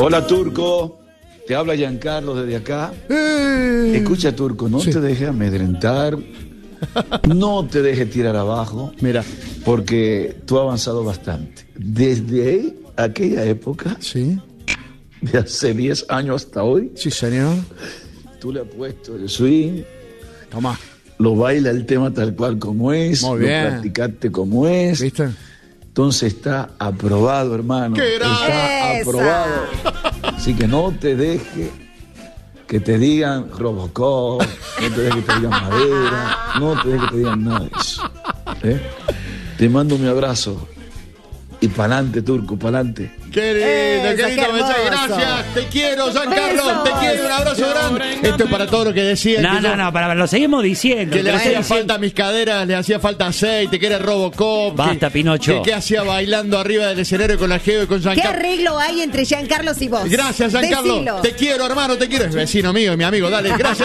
Hola, Turco. Te habla Giancarlo desde acá. Escucha, Turco, no te dejes amedrentar. No te dejes tirar abajo. Mira, porque tú has avanzado bastante. Desde aquella época, de hace 10 años hasta hoy. Sí, señor. Tú le has puesto el swing. Toma. Lo baila el tema tal cual como es. Muy bien. Lo practicaste como es. ¿Viste? Entonces está aprobado, hermano. Está aprobado. Así que no te dejes que te digan Robocop, no te dejes que te digan Madera, no te dejes que te digan nada de eso. Te mando mi abrazo. Y pa'lante, Turco, pa'lante. Qué lindo mensaje, gracias, te quiero, Giancarlo, te quiero, un abrazo grande. Esto es para todo lo que decían. No, lo seguimos diciendo. Que le hacía falta a mis caderas, le hacía falta aceite, que era Robocop. Basta, Pinocho. Que hacía bailando arriba del escenario con la Geo y con Giancarlo. ¿Qué arreglo hay entre Giancarlo y vos? Gracias, Giancarlo. Decilo. Te quiero, hermano, te quiero. Es vecino mío, mi amigo, dale, gracias.